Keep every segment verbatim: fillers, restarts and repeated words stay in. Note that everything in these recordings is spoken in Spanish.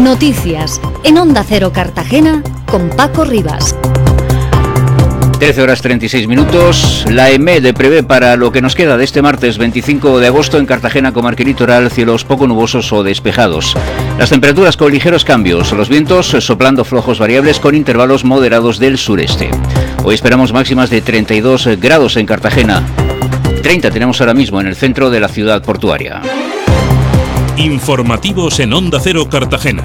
Noticias en Onda Cero Cartagena con Paco Rivas. trece horas treinta y seis minutos. La EMED prevé para lo que nos queda de este martes veinticinco de agosto en Cartagena, comarca y litoral, cielos poco nubosos o despejados. Las temperaturas con ligeros cambios, los vientos soplando flojos variables con intervalos moderados del sureste. Hoy esperamos máximas de treinta y dos grados en Cartagena. treinta tenemos ahora mismo en el centro de la ciudad portuaria. Informativos en Onda Cero Cartagena.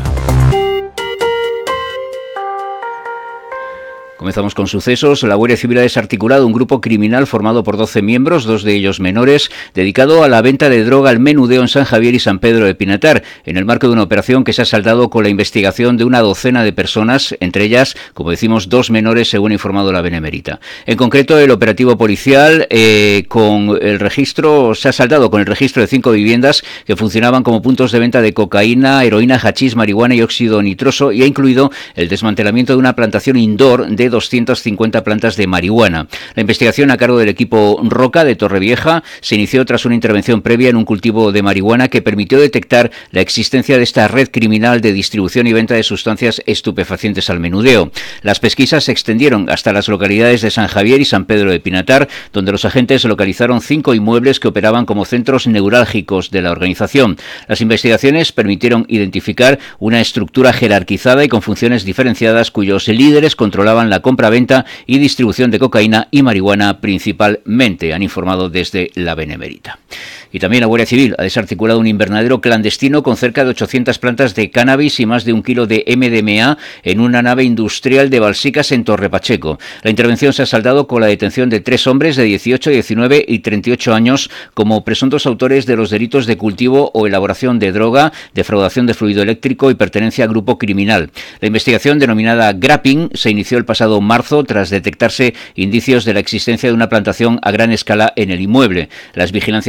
Comenzamos con sucesos. La Guardia Civil ha desarticulado un grupo criminal formado por doce miembros, dos de ellos menores, dedicado a la venta de droga al menudeo en San Javier y San Pedro de Pinatar, en el marco de una operación que se ha saldado con la investigación de una docena de personas, entre ellas, como decimos, dos menores, según ha informado la Benemérita. En concreto, el operativo policial eh, con el registro se ha saldado con el registro de cinco viviendas que funcionaban como puntos de venta de cocaína, heroína, hachís, marihuana y óxido nitroso, y ha incluido el desmantelamiento de una plantación indoor de doscientas cincuenta plantas de marihuana. La investigación a cargo del equipo Roca de Torrevieja se inició tras una intervención previa en un cultivo de marihuana que permitió detectar la existencia de esta red criminal de distribución y venta de sustancias estupefacientes al menudeo. Las pesquisas se extendieron hasta las localidades de San Javier y San Pedro de Pinatar, donde los agentes localizaron cinco inmuebles que operaban como centros neurálgicos de la organización. Las investigaciones permitieron identificar una estructura jerarquizada y con funciones diferenciadas cuyos líderes controlaban la compra-venta y distribución de cocaína y marihuana principalmente, han informado desde la Benemérita. Y también la Guardia Civil ha desarticulado un invernadero clandestino con cerca de ochocientas plantas de cannabis y más de un kilo de M D M A en una nave industrial de Balsicas en Torre Pacheco. La intervención se ha saldado con la detención de tres hombres de dieciocho, diecinueve y treinta y ocho años como presuntos autores de los delitos de cultivo o elaboración de droga, defraudación de fluido eléctrico y pertenencia a grupo criminal. La investigación, denominada Grapping, se inició el pasado marzo tras detectarse indicios de la existencia de una plantación a gran escala en el inmueble. Las vigilancias